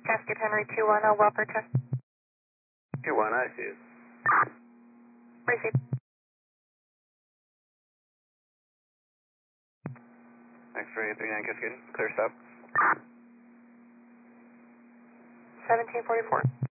Cascade Henry 210, welfare check. 2-1, I see it. Receive. X-ray 39 Cascade, clear stop. 1744.